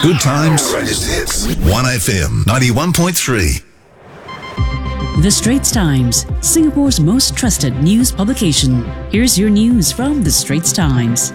Good times. Greatest hits. 1FM 91.3. The Straits Times, Singapore's most trusted news publication. Here's your news from The Straits Times.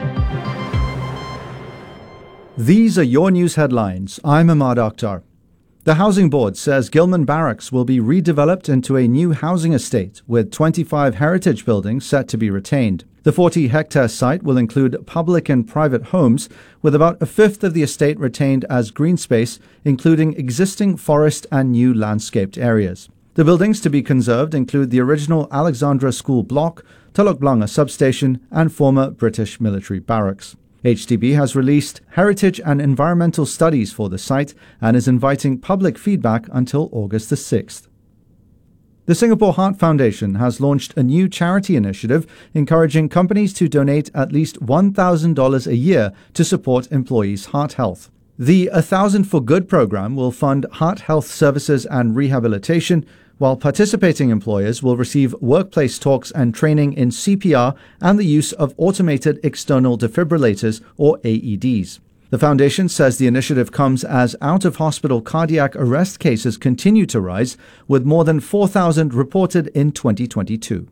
These are your news headlines. I'm Ahmad Akhtar. The Housing Board says Gilman Barracks will be redeveloped into a new housing estate with 25 heritage buildings set to be retained. The 40-hectare site will include public and private homes, with about a fifth of the estate retained as green space, including existing forest and new landscaped areas. The buildings to be conserved include the original Alexandra School Block, Telok Blangah Substation, and former British military barracks. HDB has released heritage and environmental studies for the site and is inviting public feedback until August the 6th. The Singapore Heart Foundation has launched a new charity initiative encouraging companies to donate at least $1,000 a year to support employees' heart health. The 1,000 for Good program will fund heart health services and rehabilitation, while participating employers will receive workplace talks and training in CPR and the use of automated external defibrillators or AEDs. The foundation says the initiative comes as out-of-hospital cardiac arrest cases continue to rise, with more than 4,000 reported in 2022.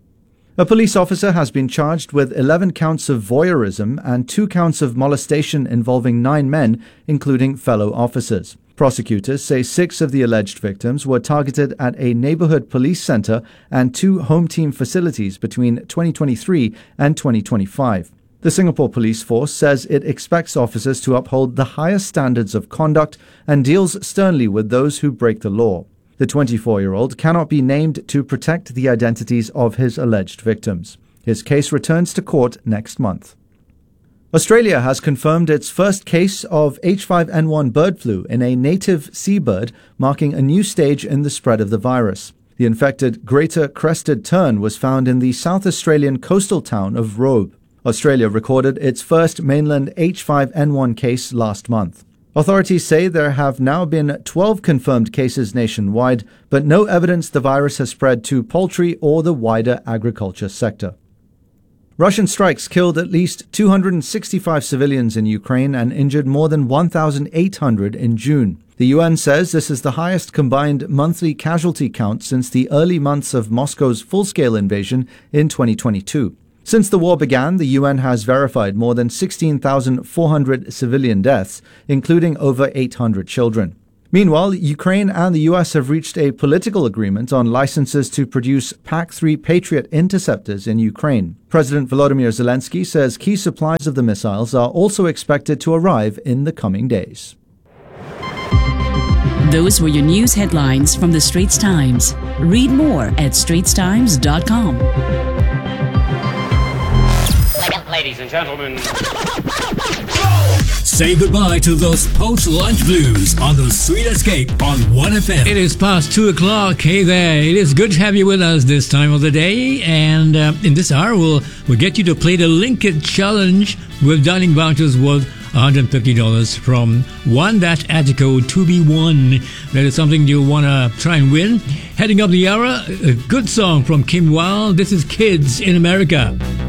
A police officer has been charged with 11 counts of voyeurism and 2 counts of molestation involving 9 men, including fellow officers. Prosecutors say 6 of the alleged victims were targeted at a neighborhood police center and 2 home team facilities between 2023 and 2025. The Singapore Police Force says it expects officers to uphold the highest standards of conduct and deals sternly with those who break the law. The 24-year-old cannot be named to protect the identities of his alleged victims. His case returns to court next month. Australia has confirmed its first case of H5N1 bird flu in a native seabird, marking a new stage in the spread of the virus. The infected greater crested tern was found in the South Australian coastal town of Robe. Australia recorded its first mainland H5N1 case last month. Authorities say there have now been 12 confirmed cases nationwide, but no evidence the virus has spread to poultry or the wider agriculture sector. Russian strikes killed at least 265 civilians in Ukraine and injured more than 1,800 in June. The UN says this is the highest combined monthly casualty count since the early months of Moscow's full-scale invasion in 2022. Since the war began, the UN has verified more than 16,400 civilian deaths, including over 800 children. Meanwhile, Ukraine and the US have reached a political agreement on licenses to produce PAC-3 Patriot interceptors in Ukraine. President Volodymyr Zelensky says key supplies of the missiles are also expected to arrive in the coming days. Those were your news headlines from The Straits Times. Read more at straitstimes.com. Ladies and gentlemen, say goodbye to those post-lunch blues on the Sweet Escape on 1FM. It is past 2 o'clock. Hey there. It is good to have you with us this time of the day. And in this hour, we'll get you to play the Linkit Challenge with dining vouchers worth $150 from One That Attico to be won. That is something you want to try and win. Heading up the hour, a good song from Kim Wilde. This is Kids in America.